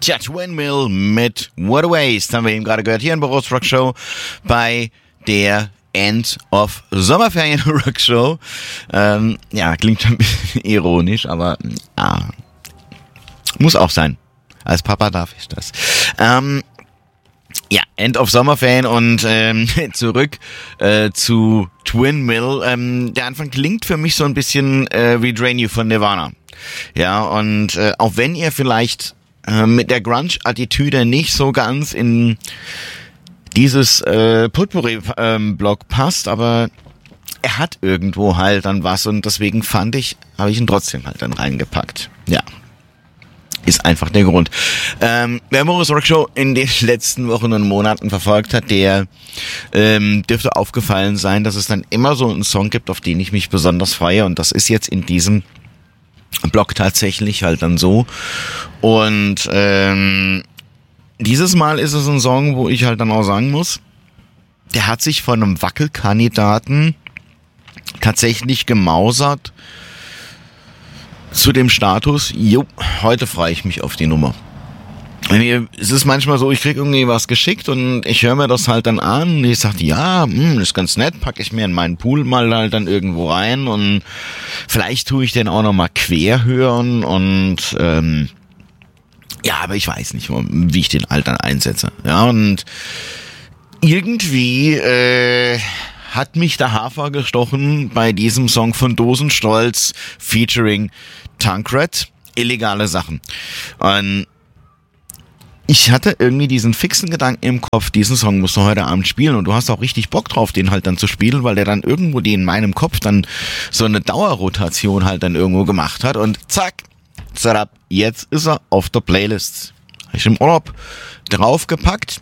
Tja, Twin Mill mit What a Waste haben wir eben gerade gehört hier in Boros Rock Show bei der End of Sommerferien Rock Show. Ja, klingt ein bisschen ironisch, aber muss auch sein. Als Papa darf ich das. Ja, End of Sommerferien und zurück zu Twin Mill. Der Anfang klingt für mich so ein bisschen wie Drain You von Nirvana. Ja, und auch wenn ihr vielleicht mit der Grunge-Attitüde nicht so ganz in dieses Potpourri-Block passt, aber er hat irgendwo halt dann was und deswegen habe ich ihn trotzdem halt dann reingepackt. Ja. Ist einfach der Grund. Wer Boros Rock Show in den letzten Wochen und Monaten verfolgt hat, der dürfte aufgefallen sein, dass es dann immer so einen Song gibt, auf den ich mich besonders freue und das ist jetzt in diesem Blog tatsächlich halt dann so. Und dieses Mal ist es ein Song, wo ich halt dann auch sagen muss, der hat sich von einem Wackelkandidaten tatsächlich gemausert zu dem Status, heute freue ich mich auf die Nummer. Es ist manchmal so, ich krieg irgendwie was geschickt und ich höre mir das halt dann an und ich sage, ja, ist ganz nett, packe ich mir in meinen Pool mal halt dann irgendwo rein und vielleicht tue ich den auch nochmal quer hören und ja, aber ich weiß nicht, wie ich den halt dann einsetze. Ja, und irgendwie hat mich der Hafer gestochen bei diesem Song von Dosenstolz featuring Tancred, illegale Sachen. Und ich hatte irgendwie diesen fixen Gedanken im Kopf, diesen Song musst du heute Abend spielen und du hast auch richtig Bock drauf, den halt dann zu spielen, weil der dann irgendwo die in meinem Kopf dann so eine Dauerrotation halt dann irgendwo gemacht hat und zack, zerab, jetzt ist er auf der Playlist. Habe ich im Urlaub draufgepackt.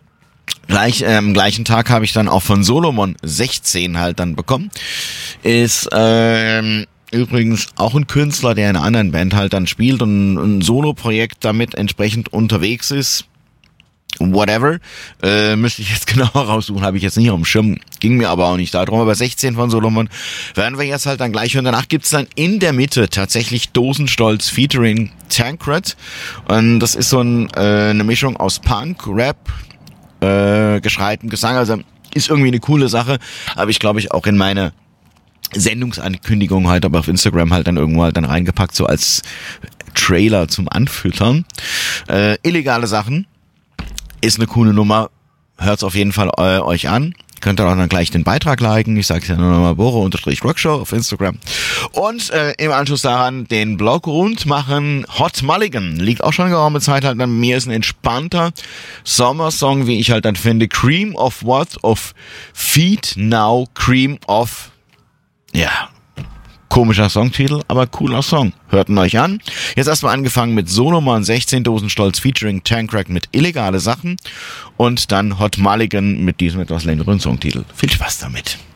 Am gleichen Tag habe ich dann auch von Solomon 16 halt dann bekommen. Ist übrigens auch ein Künstler, der in einer anderen Band halt dann spielt und ein Solo-Projekt damit entsprechend unterwegs ist. Whatever. Müsste ich jetzt genau raussuchen, habe ich jetzt nicht auf dem Schirm. Ging mir aber auch nicht darum. Aber 16 von Solomon werden wir jetzt halt dann gleich hören. Danach gibt's dann in der Mitte tatsächlich Dosenstolz featuring Tancred. Und das ist so eine Mischung aus Punk, Rap, geschreiten Gesang, also ist irgendwie eine coole Sache, habe ich glaube ich auch in meine Sendungsankündigung halt aber auf Instagram halt dann irgendwo halt dann reingepackt, so als Trailer zum Anfüttern. Illegale Sachen, ist eine coole Nummer, hört's auf jeden Fall euch an. Könnt ihr auch dann gleich den Beitrag liken. Ich sage es ja nur nochmal, Boro_Rockshow auf Instagram. Und im Anschluss daran den Blog rund machen. Hot Mulligan liegt auch schon eine geraume Zeit halt. Bei mir ist ein entspannter Sommersong, wie ich halt dann finde. Cream of what? Of Feet Now Cream of. Ja, komischer Songtitel, aber cooler Song. Hört ihn euch an. Jetzt erstmal angefangen mit Solomon 16 Dosenstolz featuring Tancred mit illegale Sachen und dann Hot Mulligan mit diesem etwas längeren Songtitel. Viel Spaß damit.